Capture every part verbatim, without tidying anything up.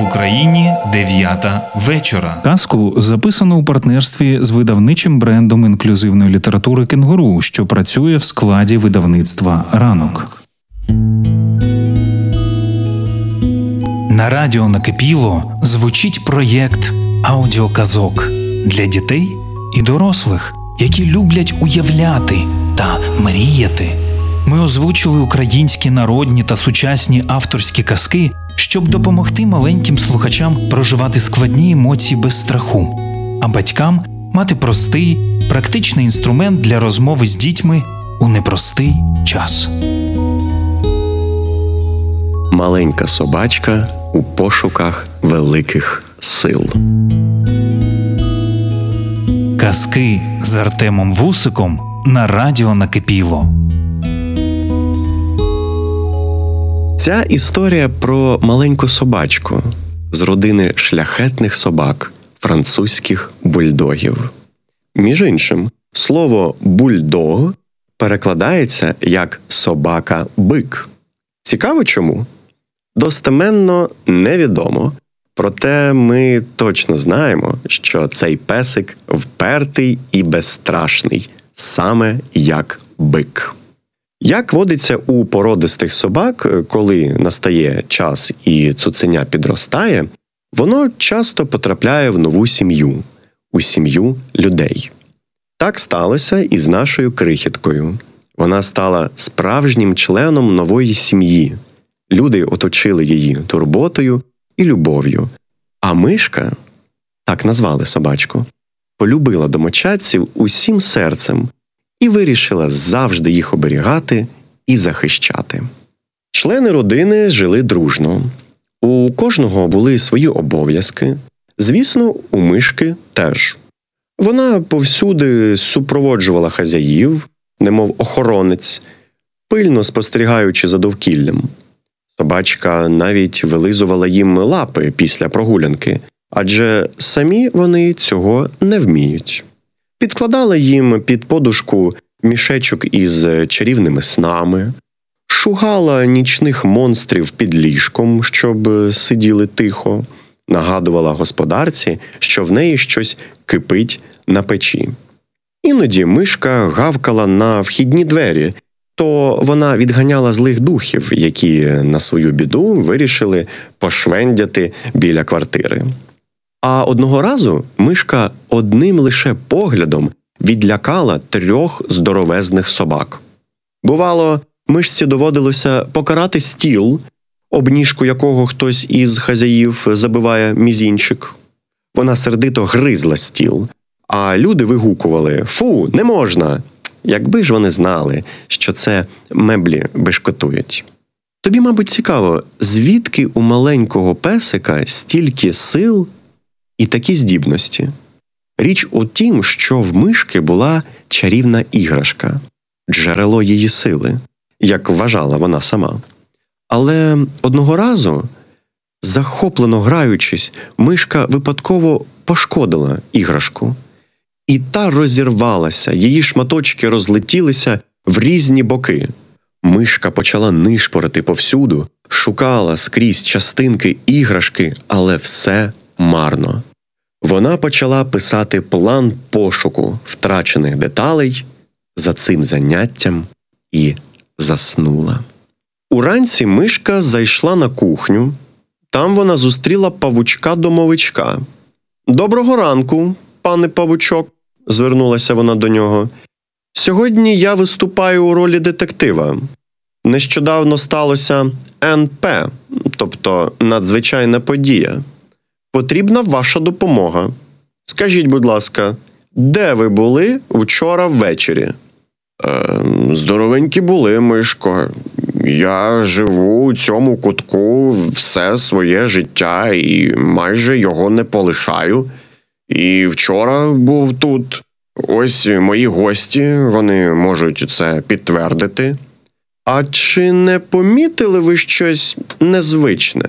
В Україні дев'ята вечора. Казку записано у партнерстві з видавничим брендом інклюзивної літератури «Кенгуру», що працює в складі видавництва «Ранок». На радіо «Накипіло» звучить проєкт аудіоказок для дітей і дорослих, які люблять уявляти та мріяти. Ми озвучили українські народні та сучасні авторські казки, щоб допомогти маленьким слухачам проживати складні емоції без страху, а батькам мати простий, практичний інструмент для розмови з дітьми у непростий час. Маленька собачка у пошуках великих сил. Казки з Артемом Вусиком на радіо «Накипіло». Ця історія про маленьку собачку з родини шляхетних собак, французьких бульдогів. Між іншим, слово «бульдог» перекладається як «собака-бик». Цікаво чому? Достеменно невідомо, проте ми точно знаємо, що цей песик впертий і безстрашний, саме як бик. Як водиться у породистих собак, коли настає час і цуценя підростає, воно часто потрапляє в нову сім'ю, у сім'ю людей. Так сталося і з нашою крихіткою. Вона стала справжнім членом нової сім'ї. Люди оточили її турботою і любов'ю. А мишка, так назвали собачку, полюбила домочадців усім серцем і вирішила завжди їх оберігати і захищати. Члени родини жили дружно. У кожного були свої обов'язки. Звісно, у мишки теж. Вона повсюди супроводжувала хазяїв, немов охоронець, пильно спостерігаючи за довкіллям. Собачка навіть вилизувала їм лапи після прогулянки, адже самі вони цього не вміють. Підкладала їм під подушку мішечок із чарівними снами, шугала нічних монстрів під ліжком, щоб сиділи тихо, нагадувала господарці, що в неї щось кипить на печі. Іноді мишка гавкала на вхідні двері, то вона відганяла злих духів, які на свою біду вирішили пошвендяти біля квартири. А одного разу мишка одним лише поглядом відлякала трьох здоровезних собак. Бувало, мишці доводилося покарати стіл, об ніжку якого хтось із хазяїв забиває мізінчик. Вона сердито гризла стіл, а люди вигукували «Фу, не можна!», якби ж вони знали, що це меблі бешкотують. Тобі, мабуть, цікаво, звідки у маленького песика стільки сил і такі здібності? Річ у тім, що в мишки була чарівна іграшка, джерело її сили, як вважала вона сама. Але одного разу, захоплено граючись, мишка випадково пошкодила іграшку. І та розірвалася, її шматочки розлетілися в різні боки. Мишка почала нишпорити повсюду, шукала скрізь частинки іграшки, але все марно. Вона почала писати план пошуку втрачених деталей за цим заняттям і заснула. Уранці мишка зайшла на кухню. Там вона зустріла павучка-домовичка. «Доброго ранку, пане павучок», – звернулася вона до нього. «Сьогодні я виступаю у ролі детектива. Нещодавно сталося ен пе, тобто надзвичайна подія. Потрібна ваша допомога. Скажіть, будь ласка, де ви були вчора ввечері?» Е, «Здоровенькі були, мишко. Я живу у цьому кутку все своє життя і майже його не полишаю. І вчора був тут. Ось мої гості, вони можуть це підтвердити». «А чи не помітили ви щось незвичне?»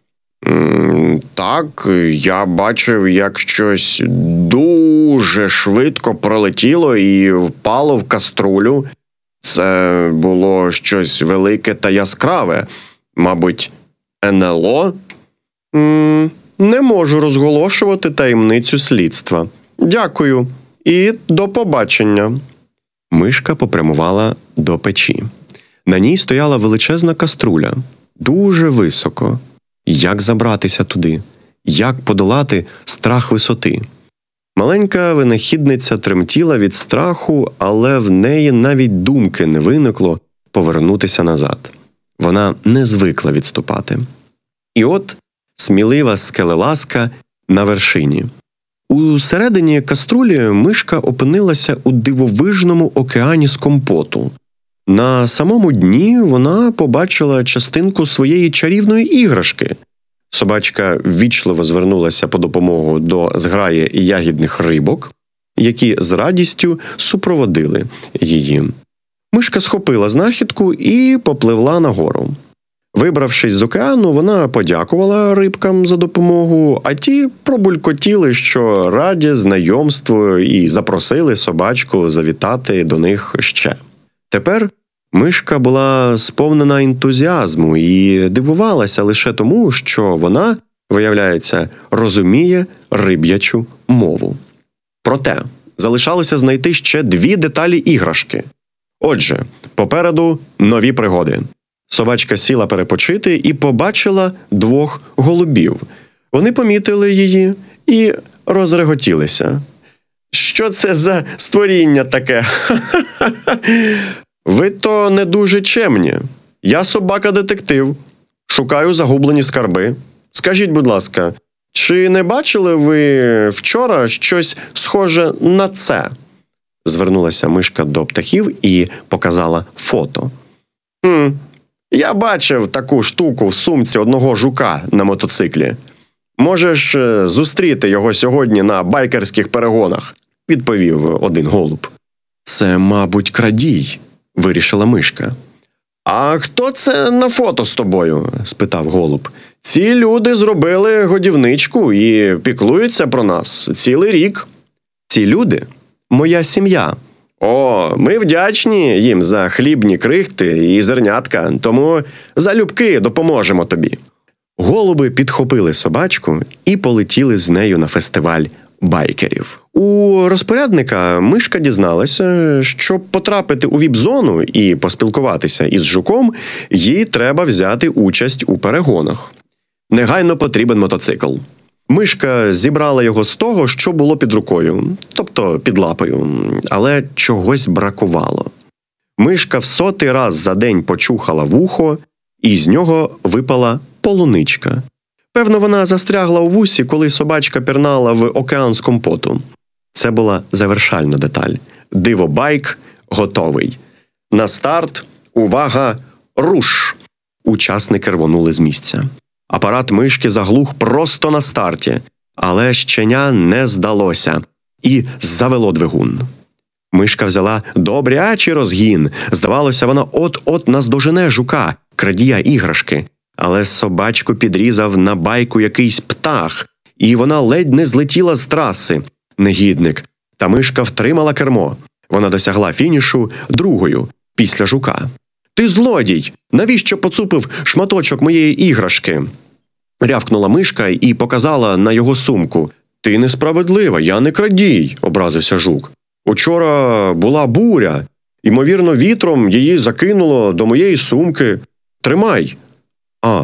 «Так, я бачив, як щось дуже швидко пролетіло і впало в каструлю. Це було щось велике та яскраве. Мабуть, ен ел о?» М, не можу розголошувати таємницю слідства. Дякую і до побачення. Мишка попрямувала до печі. На ній стояла величезна каструля, дуже високо. Як забратися туди? Як подолати страх висоти? Маленька винахідниця тремтіла від страху, але в неї навіть думки не виникло повернутися назад. Вона не звикла відступати. І от смілива скелелазка на вершині. У середині каструлі мишка опинилася у дивовижному океані з компоту. На самому дні вона побачила частинку своєї чарівної іграшки. Собачка ввічливо звернулася по допомогу до зграї ягідних рибок, які з радістю супроводили її. Мишка схопила знахідку і попливла нагору. Вибравшись з океану, вона подякувала рибкам за допомогу, а ті пробулькотіли, що раді знайомству, і запросили собачку завітати до них ще. Тепер мишка була сповнена ентузіазму і дивувалася лише тому, що вона, виявляється, розуміє риб'ячу мову. Проте залишалося знайти ще дві деталі іграшки. Отже, попереду нові пригоди. Собачка сіла перепочити і побачила двох голубів. Вони помітили її і розреготілися. «Що це за створіння таке? Ви то не дуже чемні. Я собака-детектив. Шукаю загублені скарби. Скажіть, будь ласка, чи не бачили ви вчора щось схоже на це?» Звернулася мишка до птахів і показала фото. «Хм, я бачив таку штуку в сумці одного жука на мотоциклі. Можеш зустріти його сьогодні на байкерських перегонах», – відповів один голуб. «Це, мабуть, крадій», – вирішила мишка. «А хто це на фото з тобою?» – спитав голуб. «Ці люди зробили годівничку і піклуються про нас цілий рік». «Ці люди – моя сім'я». «О, ми вдячні їм за хлібні крихти і зернятка, тому залюбки допоможемо тобі». Голуби підхопили собачку і полетіли з нею на фестиваль байкерів. У розпорядника мишка дізналася, щоб потрапити у віп-зону і поспілкуватися із жуком, їй треба взяти участь у перегонах. Негайно потрібен мотоцикл. Мишка зібрала його з того, що було під рукою, тобто під лапою, але чогось бракувало. Мишка в сотий раз за день почухала вухо, і з нього випала полуничка. Певно, вона застрягла у вусі, коли собачка пірнала в океан з компоту. Це була завершальна деталь. Дивобайк готовий. На старт, увага, руш! Учасники рвонули з місця. Апарат мишки заглух просто на старті, але щеня не здалося і завело двигун. Мишка взяла добрячий розгін. Здавалося, вона от-от наздожене жука, крадія іграшки. Але собачку підрізав на байку якийсь птах, і вона ледь не злетіла з траси. Негідник. Та мишка втримала кермо. Вона досягла фінішу другою, після жука. «Ти злодій! Навіщо поцупив шматочок моєї іграшки?» Рявкнула мишка і показала на його сумку. «Ти несправедлива, я не крадій», – образився жук. «Учора була буря. Ймовірно, вітром її закинуло до моєї сумки. Тримай». «А,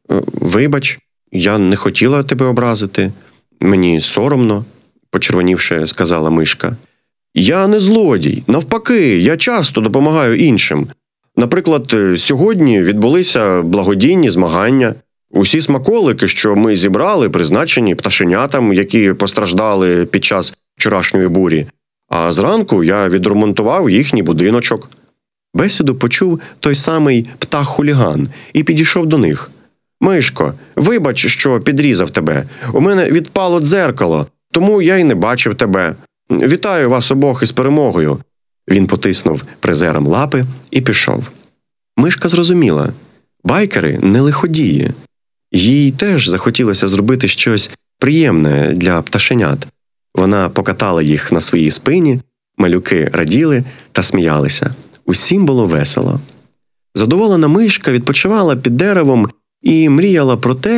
вибач, я не хотіла тебе образити. Мені соромно», – почервонівши, сказала мишка. «Я не злодій. Навпаки, я часто допомагаю іншим. Наприклад, сьогодні відбулися благодійні змагання. Усі смаколики, що ми зібрали, призначені пташенятам, які постраждали під час вчорашньої бурі. А зранку я відремонтував їхній будиночок». Бесіду почув той самий птах-хуліган і підійшов до них. «Мишко, вибач, що підрізав тебе. У мене відпало дзеркало, тому я й не бачив тебе. Вітаю вас обох із перемогою». Він потиснув призерам лапи і пішов. Мишка зрозуміла. Байкери не лиходії. Їй теж захотілося зробити щось приємне для пташенят. Вона покатала їх на своїй спині, малюки раділи та сміялися. Усім було весело. Задоволена мишка відпочивала під деревом і мріяла про те,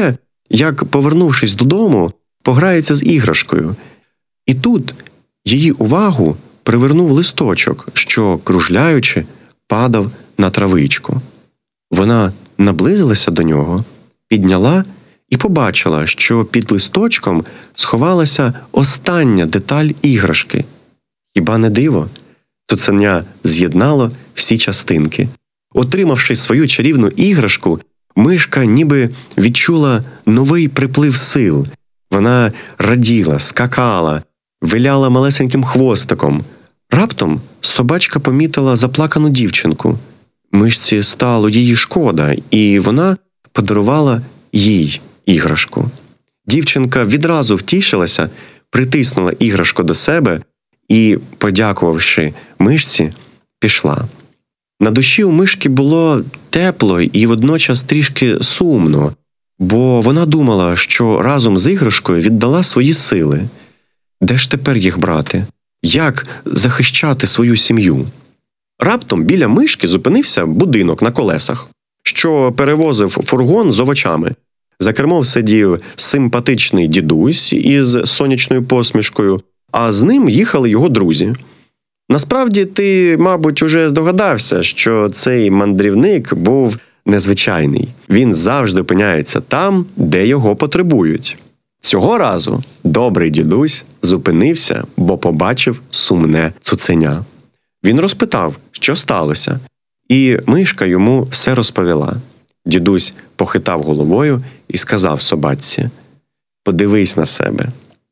як, повернувшись додому, пограється з іграшкою. І тут її увагу привернув листочок, що, кружляючи, падав на травичку. Вона наблизилася до нього, підняла і побачила, що під листочком сховалася остання деталь іграшки. Хіба не диво? Цуценя з'єднало всі частинки. Отримавши свою чарівну іграшку, мишка ніби відчула новий приплив сил. Вона раділа, скакала, виляла малесеньким хвостиком. Раптом собачка помітила заплакану дівчинку. Мишці стало її шкода, і вона подарувала їй іграшку. Дівчинка відразу втішилася, притиснула іграшку до себе і, подякувавши мишці, пішла. На душі у мишки було тепло і водночас трішки сумно, бо вона думала, що разом з іграшкою віддала свої сили. Де ж тепер їх брати? Як захищати свою сім'ю? Раптом біля мишки зупинився будинок на колесах, що перевозив фургон з овочами. За кермом сидів симпатичний дідусь із сонячною посмішкою, а з ним їхали його друзі. Насправді ти, мабуть, уже здогадався, що цей мандрівник був незвичайний. Він завжди опиняється там, де його потребують. Цього разу добрий дідусь зупинився, бо побачив сумне цуценя. Він розпитав, що сталося, і мишка йому все розповіла. Дідусь похитав головою і сказав собачці: «Подивись на себе.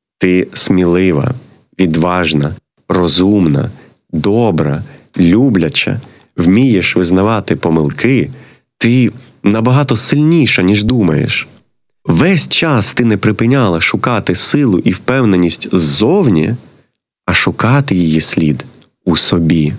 Ти смілива, відважна, розумна, добра, любляча, вмієш визнавати помилки, ти набагато сильніша, ніж думаєш. Весь час ти не припиняла шукати силу і впевненість ззовні, а шукати її слід у собі».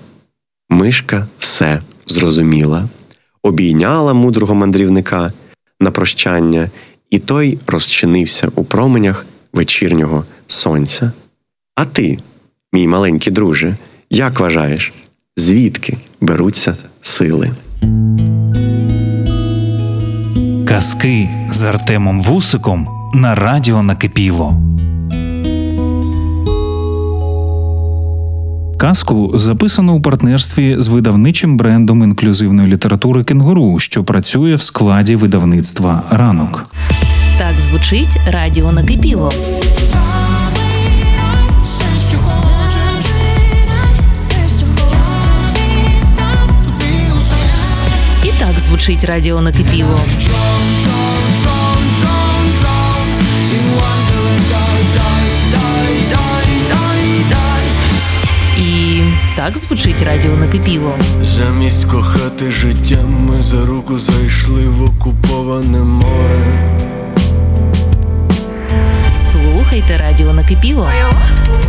Мишка все зрозуміла, обійняла мудрого мандрівника на прощання, і той розчинився у променях вечірнього сонця. А ти, мій маленький друже, як вважаєш, звідки беруться сили? Казки з Артемом Вусиком на радіо Накипіло. Казку записано у партнерстві з видавничим брендом інклюзивної літератури «Кенгуру», що працює в складі видавництва «Ранок». Так звучить радіо Накипіло. І так звучить радіо Накипіло. І так звучить радіо Накипіло. Замість кохати життя ми за руку зайшли в окуповане море. Слухайте радіо Накипіло.